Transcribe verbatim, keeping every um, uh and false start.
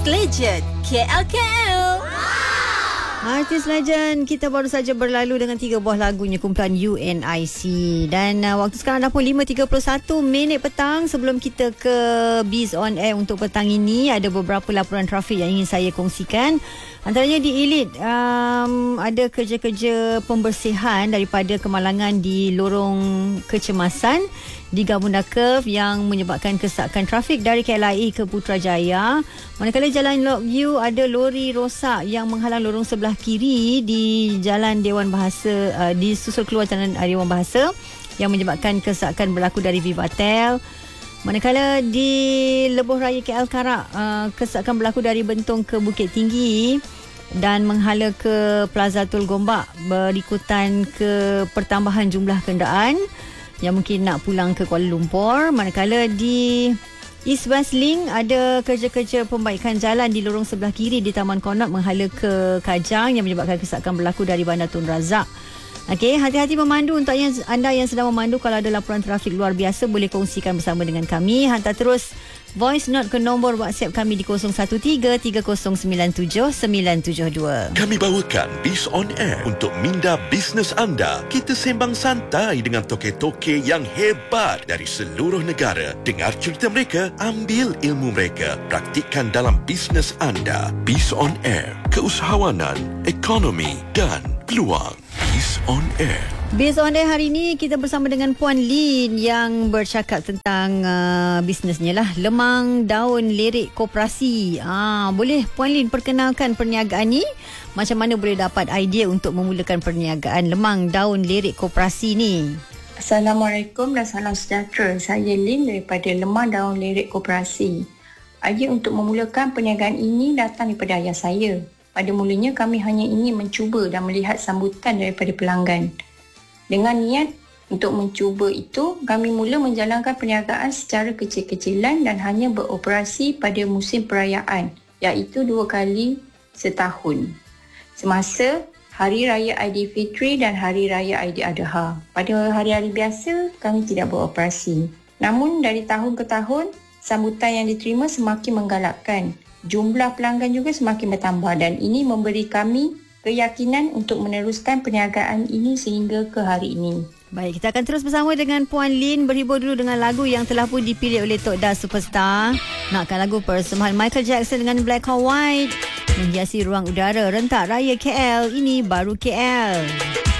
Legend K L K L. Artis Legend kita baru saja berlalu dengan tiga buah lagunya kumpulan U N I C. Dan uh, waktu sekarang dah pun lima tiga puluh satu minit petang. Sebelum kita ke Biz On Air untuk petang ini, ada beberapa laporan trafik yang ingin saya kongsikan. Antaranya di Elite, um, ada kerja-kerja pembersihan daripada kemalangan di lorong kecemasan di Gabunda Curve yang menyebabkan kesakan trafik dari K L I A ke Putrajaya. Manakala Jalan Lock View, ada lori rosak yang menghalang lorong sebelah kiri di Jalan Dewan Bahasa, uh, di susul keluar Jalan Dewan Bahasa yang menyebabkan kesakan berlaku dari Vivatel. Manakala di Lebuh Raya K L Karak, uh, kesakan berlaku dari Bentong ke Bukit Tinggi dan menghala ke Plaza Tol Gombak berikutan ke pertambahan jumlah kenderaan yang mungkin nak pulang ke Kuala Lumpur. Manakala di East West Link, ada kerja-kerja pembaikan jalan di lorong sebelah kiri di Taman Konot menghala ke Kajang yang menyebabkan kesakan berlaku dari Bandar Tun Razak. Okey, hati-hati memandu. Untuk yang, anda yang sedang memandu, kalau ada laporan trafik luar biasa, boleh kongsikan bersama dengan kami. Hantar terus voice note ke nombor WhatsApp kami di kosong satu tiga tiga kosong sembilan tujuh sembilan tujuh dua. Kami bawakan Biz On Air untuk minda bisnes anda. Kita sembang santai dengan toke-toke yang hebat dari seluruh negara. Dengar cerita mereka, ambil ilmu mereka, praktikkan dalam bisnes anda. Biz On Air, keusahawanan, ekonomi dan peluang. Biz On Air. Biz On Air hari ini kita bersama dengan Puan Lin yang bercakap tentang uh, bisnesnya lah, lemang daun lirik koperasi. Ah, boleh Puan Lin perkenalkan perniagaan ni? Macam mana boleh dapat idea untuk memulakan perniagaan lemang daun lirik koperasi ni? Assalamualaikum dan salam sejahtera. Saya Lin daripada Lemang Daun Lirik Koperasi. Idea untuk memulakan perniagaan ini datang daripada ayah saya. Pada mulanya kami hanya ingin mencuba dan melihat sambutan daripada pelanggan. Dengan niat untuk mencuba itu, kami mula menjalankan perniagaan secara kecil-kecilan dan hanya beroperasi pada musim perayaan, iaitu dua kali setahun. Semasa Hari Raya Aidilfitri dan Hari Raya Aidiladha. Pada hari-hari biasa, kami tidak beroperasi. Namun dari tahun ke tahun, sambutan yang diterima semakin menggalakkan. Jumlah pelanggan juga semakin bertambah dan ini memberi kami keyakinan untuk meneruskan perniagaan ini sehingga ke hari ini. Baik, kita akan terus bersama dengan Puan Lin, berhibur dulu dengan lagu yang telah pun dipilih oleh Tok Da Superstar. Nakkan lagu persembahan Michael Jackson dengan Black or White menghiasi ruang udara rentak raya K L. Ini baru K L.